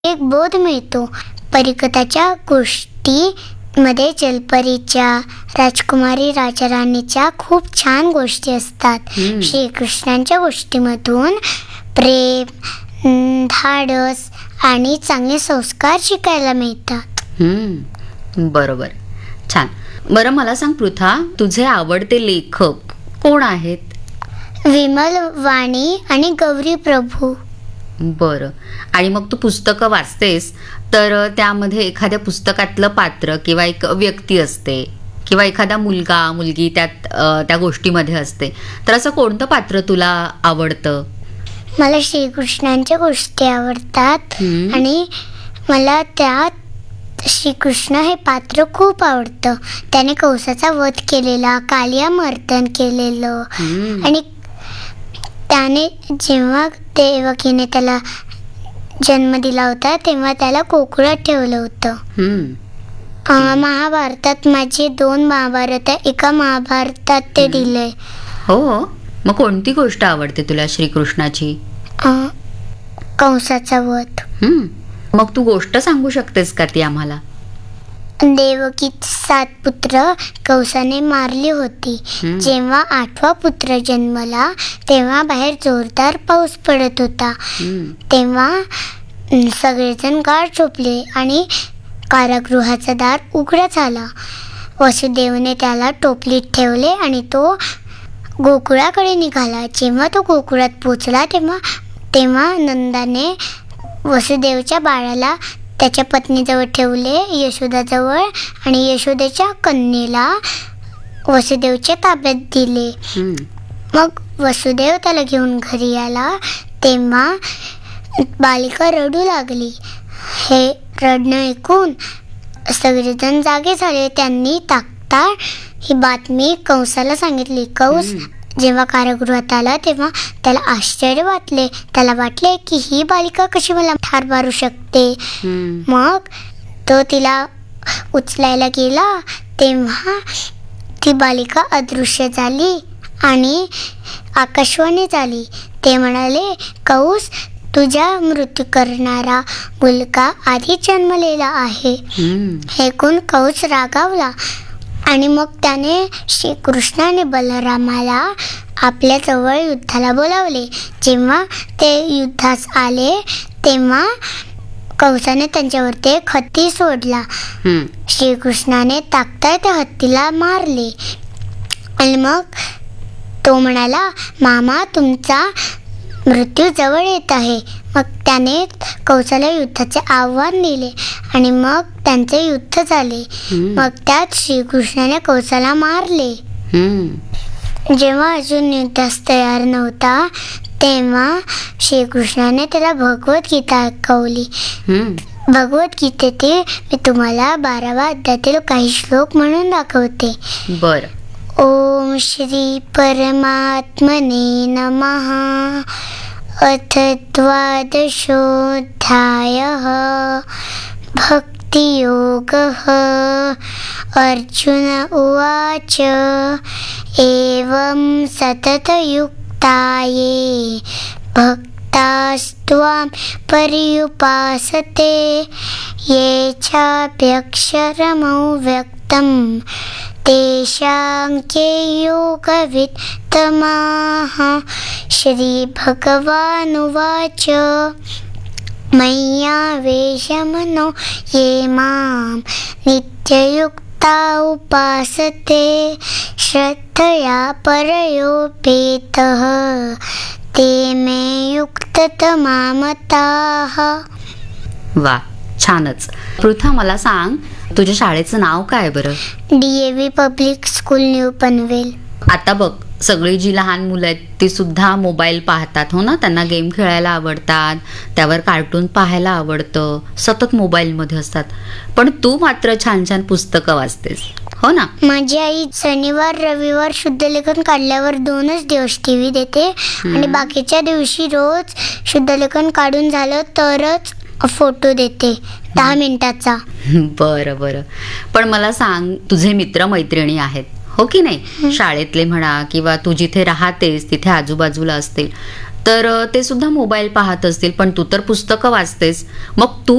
एक बोध मिळतो. परिकथाच्या गोष्टी मध्ये जलपरीच्या, राजकुमारी राजाराणीच्या खूप छान गोष्टी असतात. श्रीकृष्णांच्या गोष्टीमधून प्रेम, धाडस आणि चांगले संस्कार शिकायला मिळतात. बरोबर, छान. बरं मला सांग पृथा, तुझे आवडते लेखक कोण आहेत? विमल वाणी आणि गौरी प्रभू. बरं, आणि मग तू पुस्तकं वाचतेस तर त्यामध्ये एखाद्या पुस्तकातलं पात्र किंवा एक व्यक्ती असते किंवा एखादा मुलगा मुलगी त्या गोष्टीमध्ये असते, तर असं कोणतं पात्र तुला आवडतं? मला श्रीकृष्णांच्या गोष्टी आवडतात आणि मला त्यात श्रीकृष्ण हे पात्र खूप आवडतं. त्याने कंसाचा वध केलेला, कालिया मर्दन केलेलं आणि त्याने जेव्हा देवकीने त्याला जन्म दिला होता तेव्हा त्याला कोकणात ठेवलं होतं. महाभारतात माझे 2 महाभारत आहे, एका महाभारतात ते दिलंय. हो, मग कोणती गोष्ट आवडते तुला श्रीकृष्णाची? कंसाचा वध. मग तू गोष्ट सांगू शकतेस का ती आम्हाला? देवकी 7 पुत्र कंसाने मारली होती. जेव्हा 8वा पुत्र जन्मला तेव्हा बाहेर जोरदार पाऊस पडत होता. तेव्हा सगळेजण गाढ झोपले आणि कारागृहाचा दार उघडा झाला. वसुदेवने त्याला टोपलीत ठेवले आणि तो गोकुळाकडे निघाला. जेव्हा तो गोकुळात पोचला तेव्हा नंदाने वसुदेवच्या बाळाला त्याच्या पत्नीजवळ ठेवले, यशोदाजवळ, आणि यशोदेच्या कन्येला वसुदेवच्या ताब्यात दिले. मग वसुदेव त्याला घेऊन घरी आला तेव्हा बालिका रडू लागली. हे रडणं ऐकून सगळेजण जागे झाले. त्यांनी तात्काळ ही बातमी कंसाला सांगितली. कंस जेव्हा कारागृहात आला तेव्हा त्याला आश्चर्य वाटले. त्याला वाटले की ही बालिका कशी मला ठार मारू शकते. मग तो तिला उचलायला गेला तेव्हा ती बालिका अदृश्य झाली आणि आकाशवाणी झाली. ते म्हणाले, कंस, तुझ्या मृत्यू करणारा मुलगा आधी जन्मलेला आहे. हे ऐकून कंस रागावला आणि मग त्याने श्रीकृष्णाने बलरामाला आपल्या जवळ युद्धाला बोलावले. जेव्हा ते युद्धास आले तेव्हा कंसाने त्यांच्यावरती एक हत्ती सोडला. श्रीकृष्णाने ताकताय त्या हत्तीला मारले आणि मग तो म्हणाला, मामा, तुमचा मृत्यू जवळ येत आहे. मग त्याने कंसाला युद्धाचे आव्हान दिले आणि मग त्यांचे युद्ध झाले. मग त्यात श्रीकृष्णाने कंसाला मारले. जेव्हा अजून युद्धास तयार नव्हता तेव्हा श्रीकृष्णाने त्याला भगवद्गीता ऐकवली. भगवद्गीतेतील मी तुम्हाला 12व्या अध्यायातील काही श्लोक म्हणून दाखवते. बर. ओम श्री परमात्मने नमः. अथ द्वादशोऽध्यायः. भक्तियोगः. अर्जुन उवाच. एवं सततयुक्ताये भक्तास्त्वां पर्युपासते ये चाप्यक्षरमव्यक्तं तेषां के योगवित्तमाः. श्रीभगवानुवाच. मय्यावेशमनो ये मां नित्ययुक्ता उपासते श्रद्धया परयोपेतः ते मे युक्ततमा मताः. वा, छानच. पृथा, मला सांग, तुझ्या शाळेचं नाव काय बरं? DAV public school, new Panvel. आता बघ, सगळी जी लहान मुलं आहेत ती सुद्धा मोबाईल पाहतात, हो ना. त्यांना गेम खेळायला आवडतात, त्यावर कार्टून पाहायला आवडतं, सतत मोबाईलमध्ये असतात. पण तू मात्र छान छान पुस्तकं वाचतेस, हो ना. माझी आई शनिवार रविवार शुद्धलेखन काढल्यावर 2च दिवस TV देते आणि बाकीच्या दिवशी रोज शुद्धलेखन काढून झालं तरच फोटो देते 10 मिनिटाचा. बरं बरं. पण मला सांग, तुझे मित्र मैत्रिणी आहेत, हो की नाही? शाळेतले म्हणा किंवा तू जिथे राहतेस तिथे आजूबाजूला असतील, तर ते सुद्धा मोबाईल पाहत असतील, पण तू तर पुस्तकं वाचतेस, मग तू